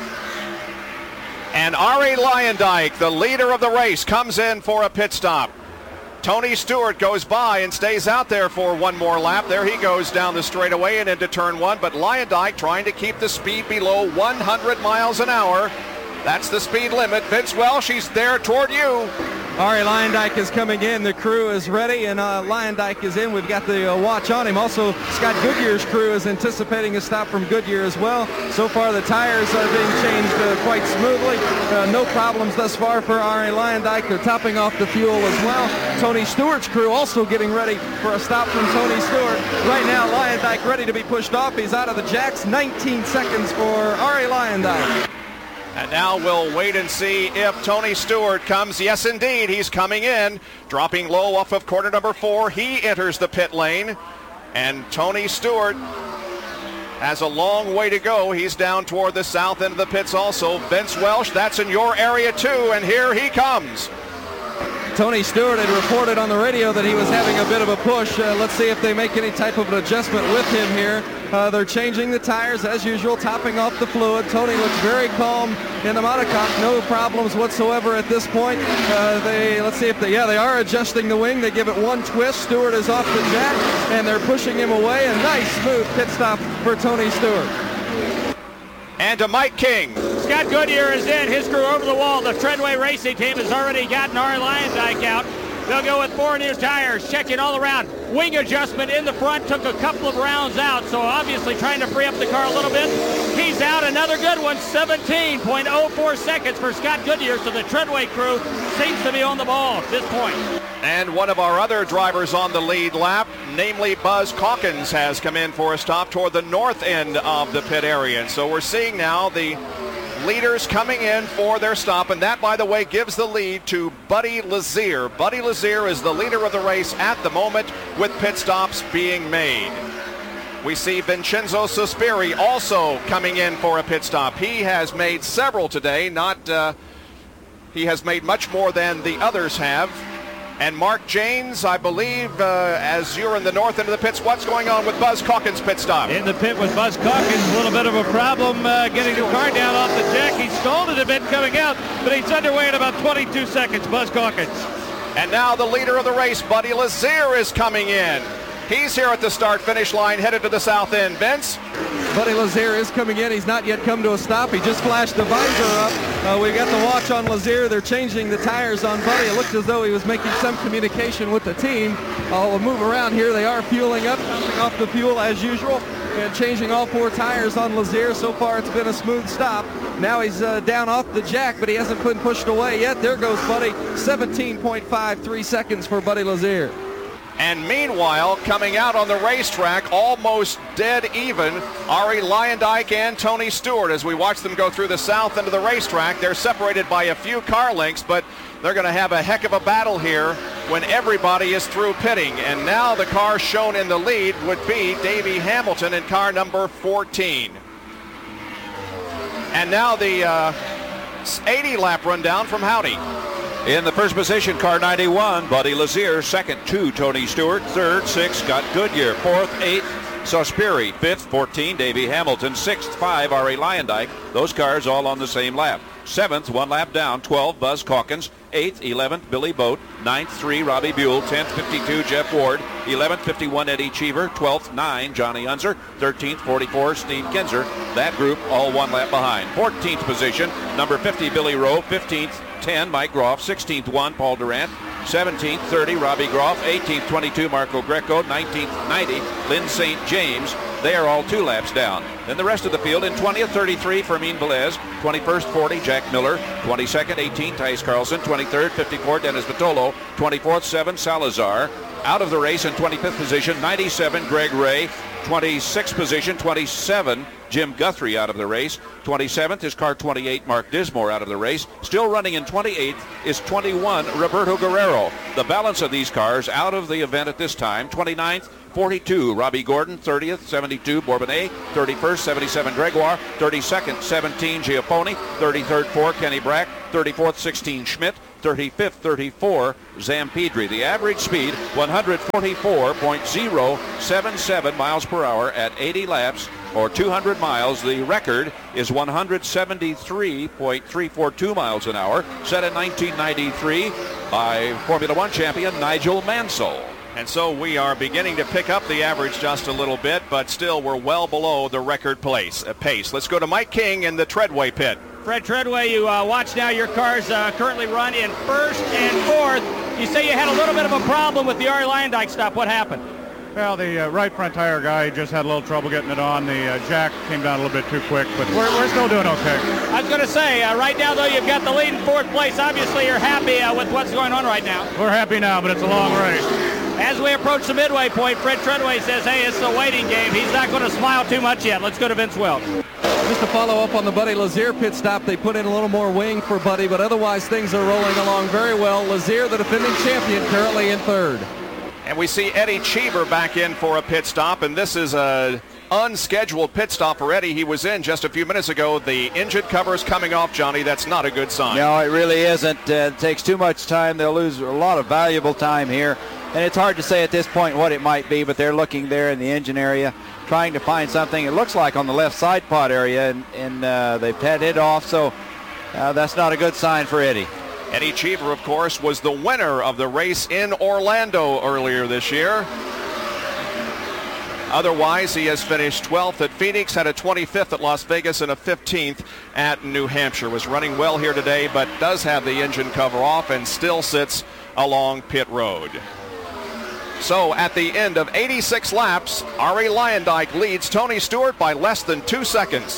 And Arie Luyendyk, the leader of the race, comes in for a pit stop. Tony Stewart goes by and stays out there for one more lap. There he goes down the straightaway and into turn 1. But Luyendyk trying to keep the speed below 100 miles an hour. That's the speed limit. Vince Welsh, he's there toward you. Arie Luyendyk is coming in. The crew is ready, and Luyendyk is in. We've got the watch on him. Also, Scott Goodyear's crew is anticipating a stop from Goodyear as well. So far, the tires are being changed quite smoothly. No problems thus far for Arie Luyendyk. They're topping off the fuel as well. Tony Stewart's crew also getting ready for a stop from Tony Stewart. Right now, Luyendyk ready to be pushed off. He's out of the jacks. 19 seconds for Arie Luyendyk. And now we'll wait and see if Tony Stewart comes. Yes, indeed, he's coming in, dropping low off of corner number 4. He enters the pit lane, and Tony Stewart has a long way to go. He's down toward the south end of the pits also. Vince Welsh, that's in your area too, and here he comes. Tony Stewart had reported on the radio that he was having a bit of a push. Let's see if they make any type of an adjustment with him here. They're changing the tires as usual, topping off the fluid. Tony looks very calm in the monocoque. No problems whatsoever at this point. Let's see if they are adjusting the wing. They give it one twist. Stewart is off the jack, and they're pushing him away. A nice, smooth pit stop for Tony Stewart. And to Mike King. Scott Goodyear is in. His crew over the wall. The Treadway Racing Team has already gotten Arie Luyendyk out. They'll go with 4 new tires, checking all around. Wing adjustment in the front, took a couple of rounds out, so obviously trying to free up the car a little bit. He's out, another good one, 17.04 seconds for Scott Goodyear, so the Treadway crew seems to be on the ball at this point. And one of our other drivers on the lead lap, namely Buzz Calkins, has come in for a stop toward the north end of the pit area. And so we're seeing now the leaders coming in for their stop, and that, by the way, gives the lead to Buddy Lazier. Buddy Lazier is the leader of the race at the moment, with pit stops being made. We see Vincenzo Sospiri also coming in for a pit stop. He has made several today. He has made much more than the others have. And Mark Janes, I believe, as you're in the north end of the pits, what's going on with Buzz Calkins' pit stop? In the pit with Buzz Calkins, a little bit of a problem getting the car down off the jack. He stalled it a bit coming out, but he's underway in about 22 seconds, Buzz Calkins. And now the leader of the race, Buddy Lazier, is coming in. He's here at the start-finish line, headed to the south end. Vince? Buddy Lazier is coming in. He's not yet come to a stop. He just flashed the visor up. We got the watch on Lazier. They're changing the tires on Buddy. It looked as though he was making some communication with the team. I'll move around here. They are fueling up, topping off the fuel as usual, and changing all 4 tires on Lazier. So far, it's been a smooth stop. Now he's down off the jack, but he hasn't been pushed away yet. There goes Buddy. 17.53 seconds for Buddy Lazier. And meanwhile, coming out on the racetrack, almost dead even, Arie Luyendyk and Tony Stewart. As we watch them go through the south end of the racetrack, they're separated by a few car lengths, but they're going to have a heck of a battle here when everybody is through pitting. And now the car shown in the lead would be Davey Hamilton in car number 14. And now the 80-lap rundown from Howdy. In the first position, car 91, Buddy Lazier. Second, 2, Tony Stewart. Third, 6, Scott Goodyear. Fourth, 8, Sauspiri. Fifth, 14, Davey Hamilton. Sixth, 5, Ari Luyendyk. Those cars all on the same lap. Seventh, 1 lap down, 12, Buzz Calkins. 8th, 11th, Billy Boat. 9th, 3, Robbie Buell. 10th, 52, Jeff Ward. 11th, 51, Eddie Cheever. 12th, 9, Johnny Unser. 13th, 44, Steve Kinzer. That group all 1 lap behind. 14th position, number 50, Billy Rowe. 15th, 10, Mike Groff. 16th, 1, Paul Durant. 17th, 30, Robbie Groff. 18th, 22, Marco Greco. 19th, 90, Lynn St. James. They are all 2 laps down. Then the rest of the field in 20th, 33, Fermin Velez. 21st, 40, Jack Miller. 22nd, 18, Tice Carlson. 23rd, 54, Dennis Vitolo. 24th, 7, Salazar. Out of the race in 25th position, 97, Greg Ray. 26th position, 27, Jim Guthrie out of the race. 27th is car 28, Mark Dismore out of the race. Still running in 28th is 21, Roberto Guerrero. The balance of these cars out of the event at this time, 29th, 42, Robbie Gordon. 30th, 72, Bourbonnais. 31st, 77, Gregoire. 32nd, 17, Giappone. 33rd, 4, Kenny Brack. 34th, 16, Schmidt. 35th, 34, Zampedri. The average speed, 144.077 miles per hour at 80 laps, or 200 miles. The record is 173.342 miles an hour, set in 1993 by Formula One champion Nigel Mansell. And so we are beginning to pick up the average just a little bit, but still we're well below the record pace. Let's go to Mike King in the Treadway pit. Fred Treadway, you watch now your cars currently run in first and fourth. You say you had a little bit of a problem with the Ari Luyendyk stop. What happened? Well, the right front tire guy just had a little trouble getting it on. The jack came down a little bit too quick, but we're still doing okay. I was going to say, right now, though, you've got the lead in fourth place. Obviously, you're happy with what's going on right now. We're happy now, but it's a long race. As we approach the midway point, Fred Treadway says, hey, it's a waiting game. He's not going to smile too much yet. Let's go to Vince Welch. Just to follow up on the Buddy Lazier pit stop, they put in a little more wing for Buddy, but otherwise things are rolling along very well. Lazier, the defending champion, currently in third. And we see Eddie Cheever back in for a pit stop, and this is a unscheduled pit stop for Eddie. He was in just a few minutes ago. The engine cover is coming off, Johnny. That's not a good sign. No, it really isn't. It takes too much time. They'll lose a lot of valuable time here. And it's hard to say at this point what it might be, but they're looking there in the engine area, trying to find something. It looks like on the left side pod area, and they've had it off, so that's not a good sign for Eddie. Eddie Cheever, of course, was the winner of the race in Orlando earlier this year. Otherwise, he has finished 12th at Phoenix, had a 25th at Las Vegas, and a 15th at New Hampshire. Was running well here today, but does have the engine cover off and still sits along pit road. So at the end of 86 laps, Ari Luyendyk leads Tony Stewart by less than 2 seconds.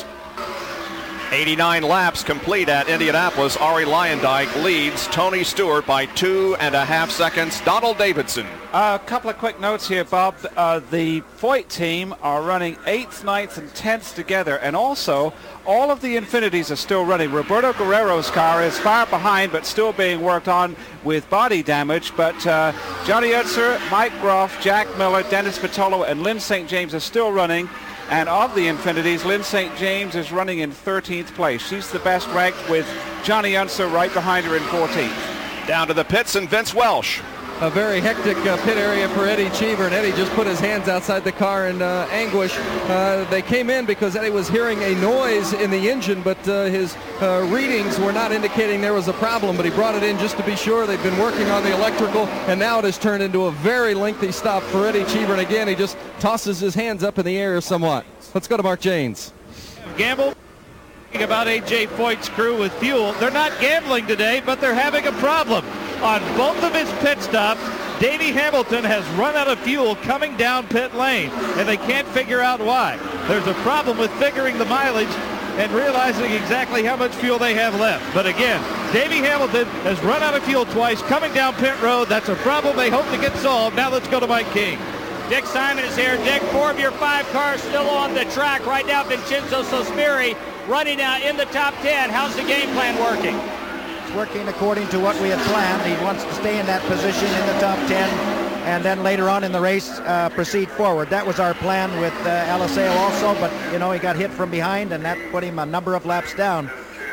89 laps complete at Indianapolis. Ari Luyendyk leads Tony Stewart by 2.5 seconds. Donald Davidson. A couple of quick notes here, Bob. The Foyt team are running 8th, 9th, and 10th together, and also all of the Infinities are still running. Roberto Guerrero's car is far behind, but still being worked on with body damage. But Johnny Unser, Mike Groff, Jack Miller, Dennis Vitolo, and Lynn St. James are still running. And of the Infinities, Lynn St. James is running in 13th place. She's the best ranked, with Johnny Unser right behind her in 14th. Down to the pits and Vince Welch. A very hectic pit area for Eddie Cheever, and Eddie just put his hands outside the car in anguish. They came in because Eddie was hearing a noise in the engine, but his readings were not indicating there was a problem, but he brought it in just to be sure. They've been working on the electrical, and now it has turned into a very lengthy stop for Eddie Cheever, and again, he just tosses his hands up in the air somewhat. Let's go to Mark Janes. Gamble about A.J. Foyt's crew with fuel. They're not gambling today, but they're having a problem. On both of his pit stops, Davey Hamilton has run out of fuel coming down pit lane, and they can't figure out why. There's a problem with figuring the mileage and realizing exactly how much fuel they have left. But again, Davey Hamilton has run out of fuel twice coming down pit road. That's a problem they hope to get solved. Now let's go to Mike King. Dick Simon is here. Dick, 4 of your 5 cars still on the track. Right now, Vincenzo Sospiri running in the top 10. How's the game plan working? It's working according to what we had planned. He wants to stay in that position in the top 10, and then later on in the race proceed forward. That was our plan with Aliseo also, but you know, he got hit from behind, and that put him a number of laps down.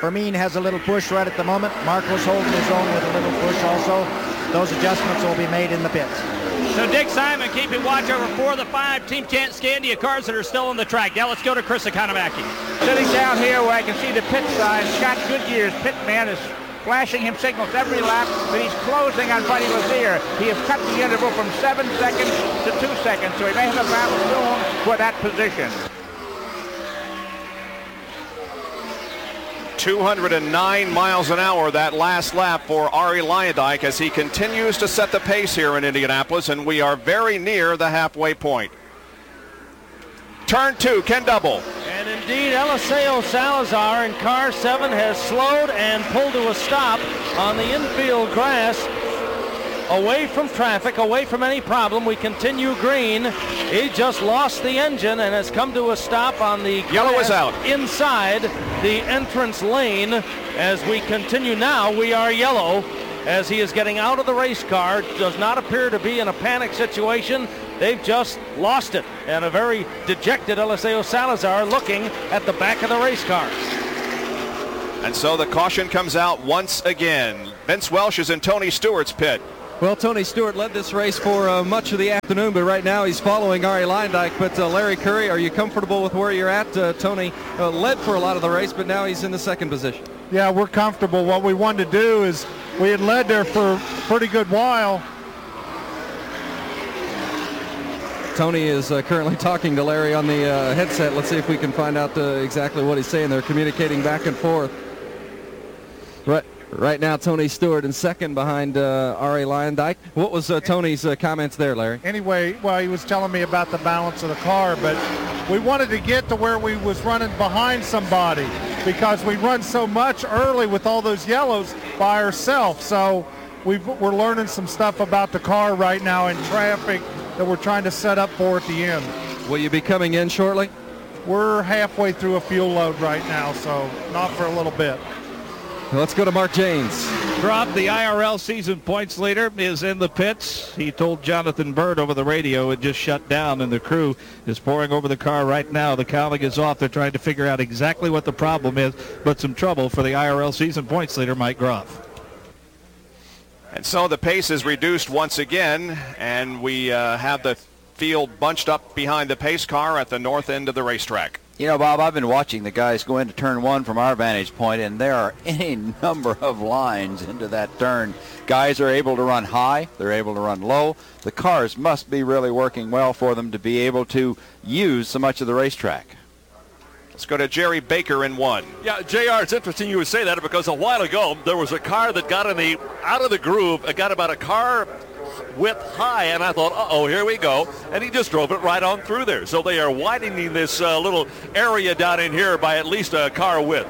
Fermin has a little push right at the moment. Marco's holding his own with a little push also. Those adjustments will be made in the pits. So Dick Simon keeping watch over 4 of the 5 Team Scandia cars that are still on the track. Now let's go to Chris Economaki. Sitting down here where I can see the pit sign, Scott Goodyear's pit man is flashing him signals every lap that he's closing on Buddy Lazier. He has cut the interval from 7 seconds to 2 seconds, so he may have a battle soon for that position. 209 miles an hour that last lap for Arie Luyendyk as he continues to set the pace here in Indianapolis, and we are very near the halfway point. Turn 2, Ken Double. And indeed, Eliseo Salazar in car 7 has slowed and pulled to a stop on the infield grass. Away from traffic, away from any problem. We continue green. He just lost the engine and has come to a stop on the yellow is out inside the entrance lane. As we continue now, we are yellow as he is getting out of the race car. Does not appear to be in a panic situation. They've just lost it. And a very dejected Eliseo Salazar looking at the back of the race car. And so the caution comes out once again. Vince Welsh is in Tony Stewart's pit. Well, Tony Stewart led this race for much of the afternoon, but right now he's following Arie Luyendyk. But Larry Curry, are you comfortable with where you're at? Tony led for a lot of the race, but now he's in the second position. Yeah, we're comfortable. What we wanted to do is we had led there for a pretty good while. Tony is currently talking to Larry on the headset. Let's see if we can find out exactly what he's saying. They're communicating back and forth. Right now, Tony Stewart in second behind Arie Luyendyk. What was Tony's comments there, Larry? Anyway, well, he was telling me about the balance of the car, but we wanted to get to where we was running behind somebody because we run so much early with all those yellows by ourselves. So we're learning some stuff about the car right now in traffic that we're trying to set up for at the end. Will you be coming in shortly? We're halfway through a fuel load right now, so not for a little bit. Let's go to Mark Janes. Rob, the IRL season points leader, is in the pits. He told Jonathan Bird over the radio it just shut down, and the crew is pouring over the car right now. The cowling is off. They're trying to figure out exactly what the problem is, but some trouble for the IRL season points leader, Mike Groff. And so the pace is reduced once again, and we have the field bunched up behind the pace car at the north end of the racetrack. You know, Bob, I've been watching the guys go into turn 1 from our vantage point, and there are any number of lines into that turn. Guys are able to run high. They're able to run low. The cars must be really working well for them to be able to use so much of the racetrack. Let's go to Jerry Baker in 1. Yeah, JR, it's interesting you would say that because a while ago there was a car that got out of the groove. It got about a car width high, and I thought, uh-oh, here we go. And he just drove it right on through there. So they are widening this little area down in here by at least a car width.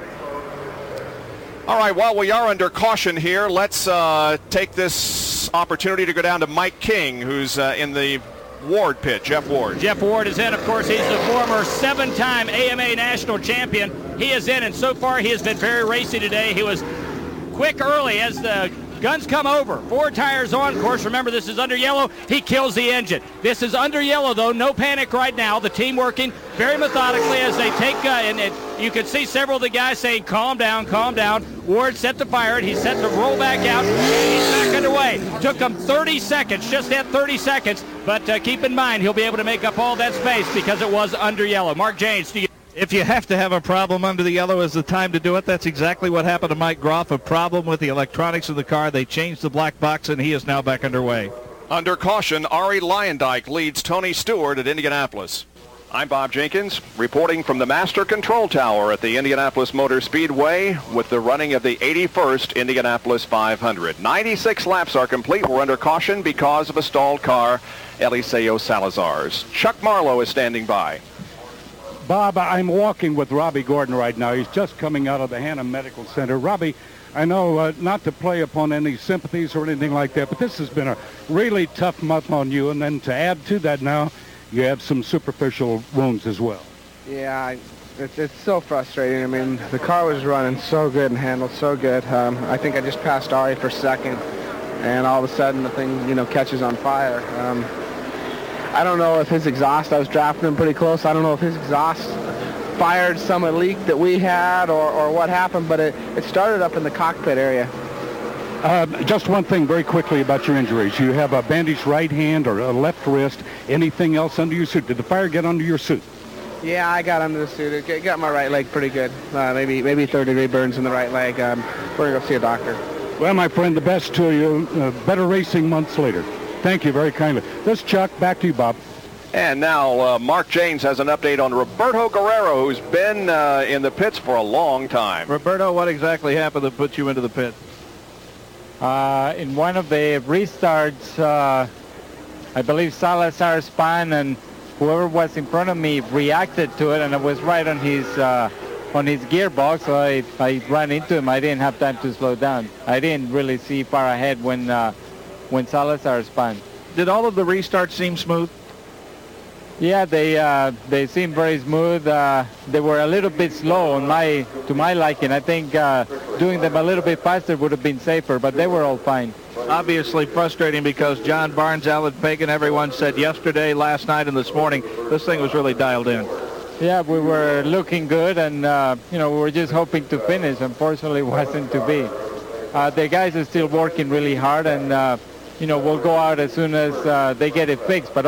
All right, while we are under caution here, let's take this opportunity to go down to Mike King, who's in the Ward pit, Jeff Ward. Jeff Ward is in. Of course, he's the former 7-time AMA national champion. He is in, and so far he has been very racy today. He was quick early as the guns come over. 4 tires on. Of course, remember, this is under yellow. He kills the engine. This is under yellow, though. No panic right now. The team working very methodically as they take, and you can see several of the guys saying, calm down, calm down. Ward set to fire it. He's set to roll back out. He's back underway. Took him 30 seconds, just that 30 seconds. But keep in mind, he'll be able to make up all that space because it was under yellow. Mark Janes, if you have to have a problem under the yellow is the time to do it. That's exactly what happened to Mike Groff. A problem with the electronics of the car. They changed the black box, and he is now back underway. Under caution, Arie Luyendyk leads Tony Stewart at Indianapolis. I'm Bob Jenkins, reporting from the Master Control Tower at the Indianapolis Motor Speedway with the running of the 81st Indianapolis 500. 96 laps are complete. We're under caution because of a stalled car, Eliseo Salazar's. Chuck Marlowe is standing by. Bob, I'm walking with Robbie Gordon right now. He's just coming out of the Hannah Medical Center. Robbie, I know not to play upon any sympathies or anything like that, but this has been a really tough month on you, and then to add to that now, you have some superficial wounds as well. Yeah, it's so frustrating. I mean, the car was running so good and handled so good. I think I just passed Arie for second, and all of a sudden the thing, catches on fire. I don't know if his exhaust, I was drafting him pretty close. I don't know if his exhaust fired some leak that we had or what happened, but it started up in the cockpit area. Just one thing very quickly about your injuries. You have a bandaged right hand or a left wrist. Anything else under your suit? Did the fire get under your suit? Yeah, I got under the suit. It got my right leg pretty good. Maybe third-degree burns in the right leg. We're going to go see a doctor. Well, my friend, the best to you. Better racing months later. Thank you very kindly. This is Chuck. Back to you, Bob. And now Mark Janes has an update on Roberto Guerrero, who's been in the pits for a long time. Roberto, what exactly happened that put you into the pit? In one of the restarts, I believe Salazar spun, and whoever was in front of me reacted to it, and it was right on his gearbox, so I ran into him. I didn't have time to slow down. I didn't really see far ahead when Salazar spun. Did all of the restarts seem smooth? Yeah, they seemed very smooth. They were a little bit slow to my liking. I think doing them a little bit faster would have been safer, but they were all fine. Obviously frustrating because John Barnes, Alan Pagan, everyone said yesterday, last night, and this morning, this thing was really dialed in. Yeah, we were looking good, and we were just hoping to finish. Unfortunately, it wasn't to be. The guys are still working really hard, and we'll go out as soon as they get it fixed. But